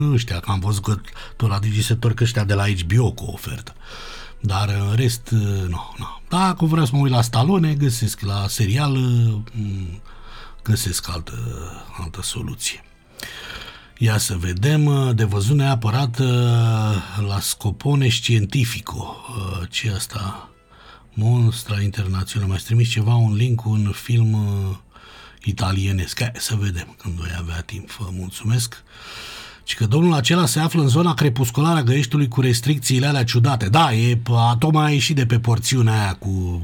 ăștia, că am văzut că tot la Digisetor că ăștia de la HBO cu o ofertă. Dar în rest, nu. Dacă vreau să mă uit la Stallone, găsesc la serial, găsesc altă soluție. Ia să vedem, de văzut neapărat la Scopone Scientifico. Ce asta? Monstra Internațională. Mi-ați trimis ceva, un link, un film italienesc. Hai să vedem când voi avea timp. Vă mulțumesc. Și că domnul acela se află în zona crepusculară a Găieștiului cu restricțiile alea ciudate. Da, tocmai a ieșit de pe porțiunea aia cu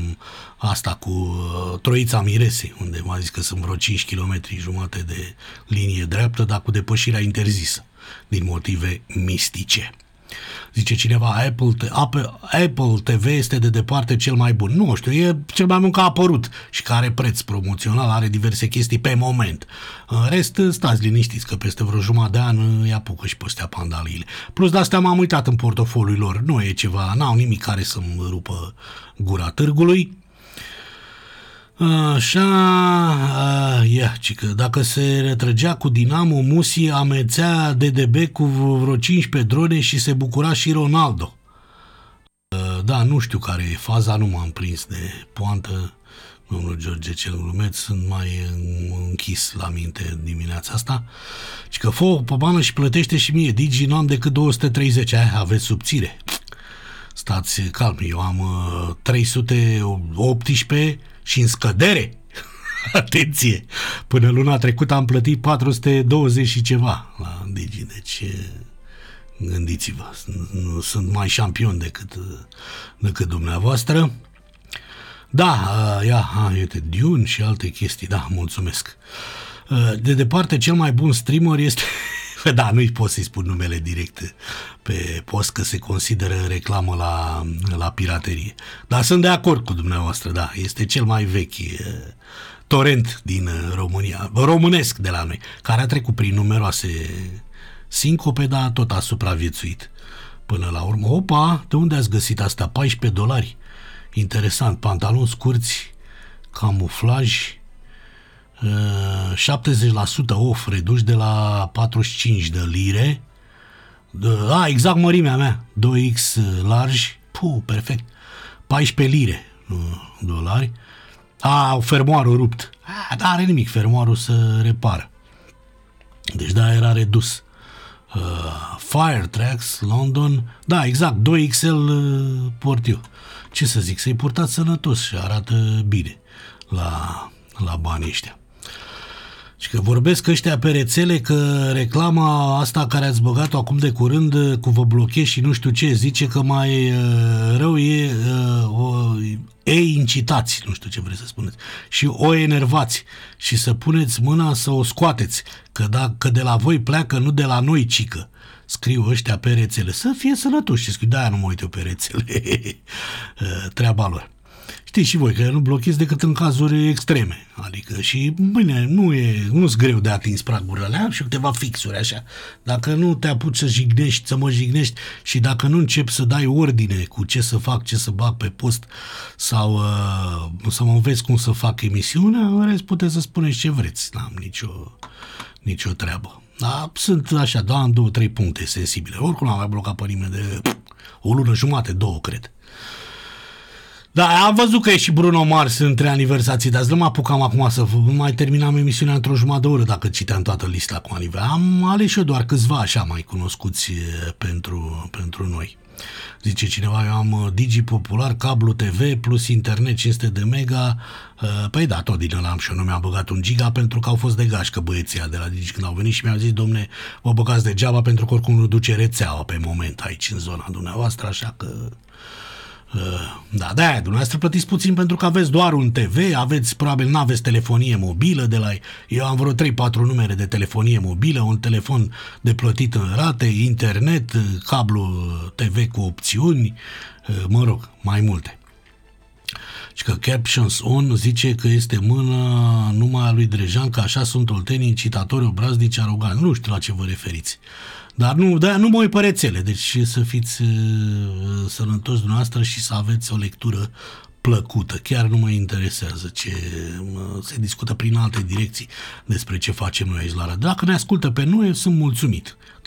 Troița Miresei, unde m-a zis că sunt vreo 5 km jumate de linie dreaptă, dar cu depășirea interzisă, din motive mistice. Zice cineva, Apple TV este de departe cel mai bun. Nu știu, e cel mai bun că a apărut și care are preț promoțional, are diverse chestii pe moment. În rest, stați liniștiți că peste vreo jumătate de an îi apucă și pe astea pandaliile. Plus de astea m-am uitat în portofoliul lor. Nu e ceva, n-au nimic care să-mi rupă gura târgului. Așa, că dacă se retrăgea cu Dinamo, Musi amețea DDB cu vreo 15 drone și se bucura și Ronaldo. Da, nu știu care e faza, nu m-am prins de poantă, domnul George cel Glumeț, sunt mai închis la minte dimineața asta. Și că fă pe bană și plătește și mie, Digi, nu am decât 230, aveți subțire. Stați calm, eu am 318 și în scădere. Atenție! Până luna trecută am plătit 420 și ceva la Digi, deci gândiți-vă, sunt mai șampion decât dumneavoastră. Da, uite, Dune și alte chestii, da, mulțumesc. De departe, cel mai bun streamer este... Da, nu-i pot să-i spun numele direct pe post, că se consideră reclamă la piraterie. Dar sunt de acord cu dumneavoastră, da, este cel mai vechi torrent din România, românesc de la noi, care a trecut prin numeroase sincope, dar tot a supraviețuit până la urmă. Opa, de unde ați găsit asta? $14. Interesant, pantaloni scurți, camuflaj, 70% off, reduși de la 45 de lire. Exact mărimea mea, 2X large, perfect, 14 lire, dolari. Fermoarul rupt. Dar are nimic, fermoarul să repară. Deci da, era redus. Firetracks, London, da, exact, 2XL port eu. Ce să zic, să-i purtați sănătos și arată bine la banii ăștia. Și că vorbesc ăștia pe rețele că reclama asta care ați băgat-o acum de curând cu vă blochez și nu știu ce, zice că mai rău e incitați, nu știu ce vreți să spuneți, și o enervați și să puneți mâna să o scoateți, că de la voi pleacă, nu de la noi, cică. Scriu ăștia pe rețele. Să fie sănătoși și scriu, de-aia nu mă uit eu pe rețele. Treaba lor. Știți și voi că nu blochez decât în cazuri extreme. Adică și, bine, nu-s greu de atins pragurile alea, și câteva fixuri așa. Dacă nu te apuci să mă jignești și dacă nu începi să dai ordine cu ce să fac, ce să bag pe post sau să mă înveți cum să fac emisiunea, în rest puteți să spuneți ce vreți. N-am nicio treabă. Da, sunt așa, am 2-3 puncte sensibile. Oricum am mai blocat pe nimeni de o lună jumate, 2, cred. Da, am văzut că e și Bruno Mars între aniversații, dar nu mă apucam acum să mai terminam emisiunea într-o jumătate de oră dacă citeam toată lista cu aniversații. Am ales și eu doar câțiva așa mai cunoscuți pentru noi. Zice cineva, eu am Digi Popular, cablu TV plus internet 500 de mega. Păi da, tot din ăla am și eu, nu mi-am băgat 1 giga pentru că au fost de gașcă băieții de la Digi când au venit și mi-au zis, domne, vă băgați degeaba pentru că oricum nu duce rețeaua pe moment aici în zona dumneavoastră, așa că... Da, de-aia, dumneavoastră plătiți puțin pentru că aveți doar un TV, probabil n-aveți telefonie mobilă eu am vreo 3-4 numere de telefonie mobilă, un telefon de plătit în rate, internet, cablu TV cu opțiuni, mă rog, mai multe. Și că Captions On zice că este mâna numai a lui Drejan, că așa sunt oltenii, incitatori, obraznici, aroganți. Nu știu la ce vă referiți. Dar nu mă uit pe rețele, deci să fiți sănătoși dumneavoastră și să aveți o lectură plăcută, chiar nu mă interesează ce se discută prin alte direcții despre ce facem noi aici la radio. Dacă ne ascultă pe noi, sunt mulțumit.